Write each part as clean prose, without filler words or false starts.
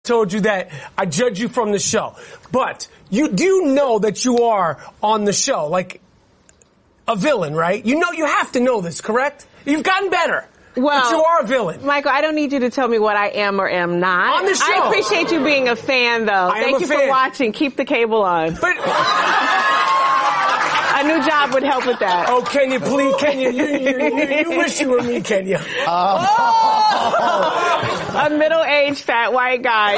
told you that I judge you from the show. But you do know that you are on the show, like a villain, right? You know, you have to know this, correct? You've gotten better. Well, but you are a villain. Michael, I don't need you to tell me what I am or am not. On the show. I appreciate you being a fan, though. Thank you for watching. Keep the cable on. But a new job would help with that. Oh, Kenya, please, Kenya, you wish you were me, Kenya. A middle-aged fat white guy.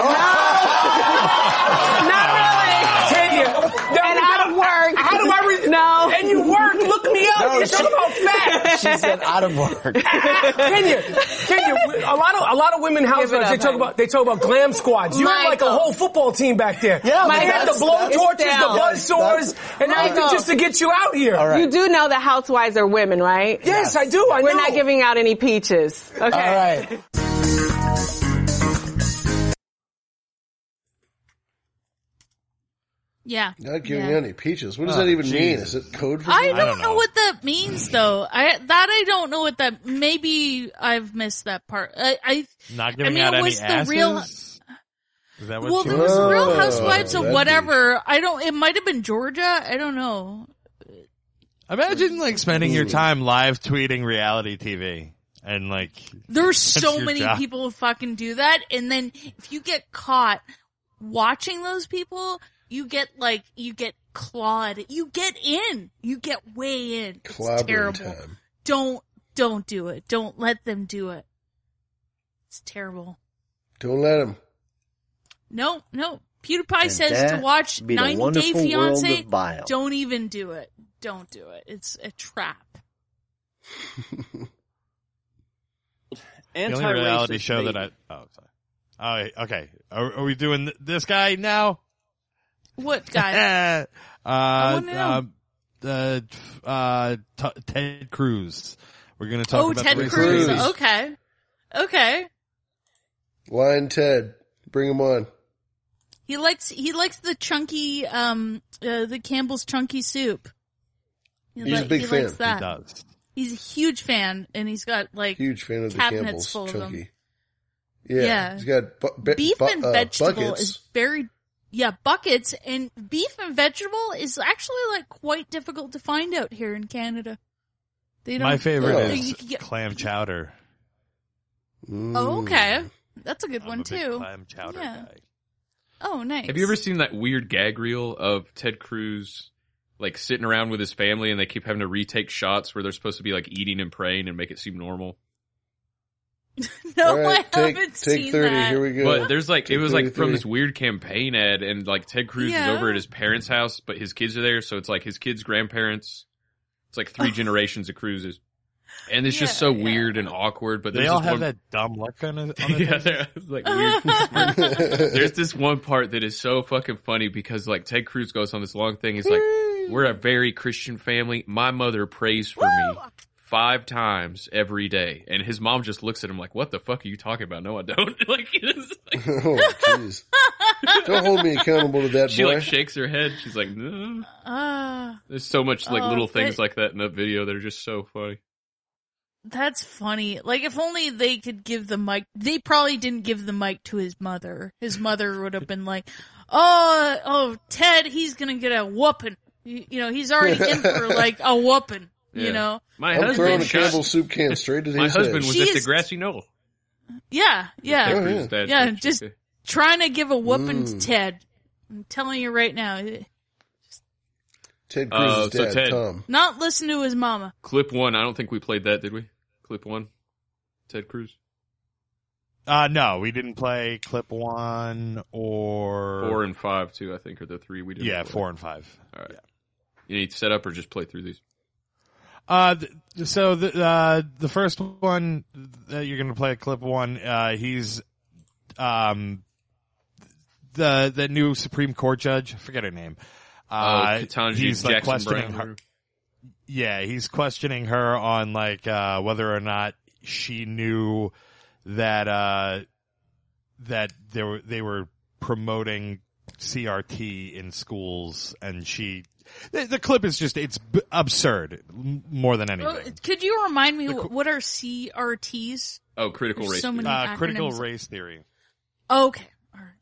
No. Not really. Kenya. No, and out of work. How do I No. And you work. Look me up. No, You're talking about fat. She said out of work. Kenya, a lot of women housewives, they talk about glam squads. You have like a whole football team back there. Yeah, they had the blow torches, the buzz saws, and everything just to get you out here. All right. You do know that housewives are women, right? Yes, I do. I know. We're not giving out any peaches. Okay. All right. Yeah. Not giving out any peaches. What does that even mean? Is it code for I something? don't know what that means, though. I don't know what that. Maybe I've missed that part. Not giving out any asses? Is that what well, there was Real Housewives of whatever. It might have been Georgia. I don't know. Imagine like spending your time live tweeting reality TV and like. There's so many people who fucking do that, and then if you get caught watching those people. You get clawed. You get in. You get way in. It's terrible. Time. Don't do it. Don't let them do it. It's terrible. Don't let them. No. PewDiePie says to watch 90 Day Fiance. Don't even do it. Don't do it. It's a trap. The only reality show that sorry. Oh, okay. Are we doing this guy now? What guy? Ted Cruz. We're going to talk about Ted Cruz. Okay. Lion Ted. Bring him on. He likes the chunky, the Campbell's chunky soup. He's a big fan. Likes that. He does. He's a huge fan, and he's got huge fan of the Campbell's full chunky. Of them. Yeah. He's got beef and vegetable buckets. is very. Yeah, buckets, and beef and vegetable is actually like quite difficult to find out here in Canada. My favorite is clam chowder. Oh, okay. That's a good one too. Clam chowder guy. Oh, nice. Have you ever seen that weird gag reel of Ted Cruz like sitting around with his family and they keep having to retake shots where they're supposed to be like eating and praying and make it seem normal? No, right, I haven't take seen 30, that. Here we go. But there's like, it was like from this weird campaign ad, and like Ted Cruz is over at his parents' house, but his kids are there, so it's like his kids' grandparents. It's like 3 generations of Cruzes. And it's just so weird and awkward, but they all have that dumb look on it. Yeah, they're like weird. There's this one part that is so fucking funny because like Ted Cruz goes on this long thing. He's like, we're a very Christian family. My mother prays for me 5 times every day. And his mom just looks at him like, what the fuck are you talking about? No, I don't. Like, oh, jeez. Don't hold me accountable to that, she boy. like shakes her head. She's like, no. There's so much like little things like that in that video that are just so funny. That's funny. Like, if only they could give the mic. They probably didn't give the mic to his mother. His mother would have been like, oh, Ted, he's gonna get a whooping. You know, he's already in for like a whooping. Yeah. You know, I'm throwing a Campbell soup can straight at his head. My husband was at the grassy knoll. Yeah. Dad, just trying to give a whooping to Ted. I'm telling you right now. Ted Cruz's dad, Ted, Tom. Not listen to his mama. Clip 1. I don't think we played that, did we? Clip 1. Ted Cruz. No, we didn't play clip 1 or 4 and 5 too. I think are the 3 we did. Yeah, 4 and 5. All right. Yeah. You need to set up or just play through these. So the first one that you're gonna play, clip 1. He's the new Supreme Court judge. I forget her name. Ketanji he's like Jackson questioning Brown. her. Yeah, he's questioning her on like whether or not she knew that that they were promoting CRT in schools, and the clip is just it's absurd more than anything. Could you remind me what are CRTs? Oh, critical race theory. Critical race theory. Okay. Or